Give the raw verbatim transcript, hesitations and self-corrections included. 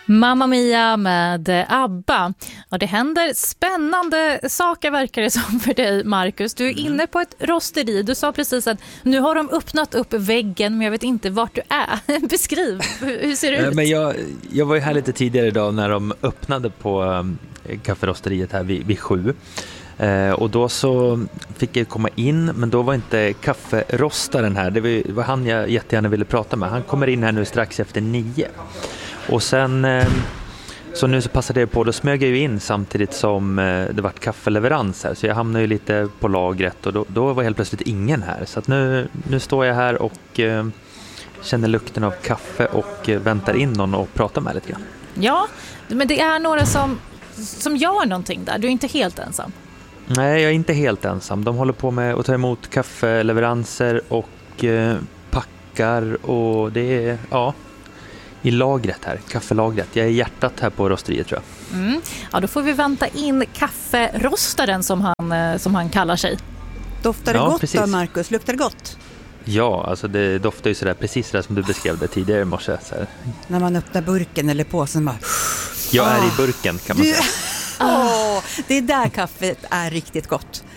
Mamma Mia med ABBA. Och det händer spännande saker verkar det som för dig, Marcus. Du är inne på ett rosteri. Du sa precis att nu har de öppnat upp väggen, men jag vet inte vart du är. Beskriv, hur ser det ut? Men jag, jag var ju här lite tidigare idag när de öppnade på um, kafferosteriet här vid, vid sju. Eh, och då så fick jag komma in, men då var inte kafferostaren här. Det var, det var han jag jättegärna ville prata med. Han kommer in här nu strax efter nio. Och sen, eh, så nu så passade jag på, då smög jag ju in samtidigt som eh, det var kaffeleverans här. Så jag hamnade ju lite på lagret och då, då var helt plötsligt ingen här. Så att nu, nu står jag här och eh, känner lukten av kaffe och eh, väntar in någon och pratar med lite grann. Ja, men det är några som, som gör någonting där. Du är inte helt ensam. Nej, jag är inte helt ensam. De håller på med att ta emot kaffeleveranser och eh, packar och det är, ja, i lagret här, kaffelagret. Jag är hjärtat här på rosteriet, tror jag. Mm. Ja, då får vi vänta in kafferostaren som han, som han kallar sig. Doftar det Ja, gott precis. då, Marcus? Luktar det gott? Ja, alltså det doftar ju sådär, precis det som du beskrev det tidigare i morse. Så här. När man öppnar burken eller påsen bara... Jag är Ah. i burken, kan man Du... säga. Åh, det är där kaffet är riktigt gott.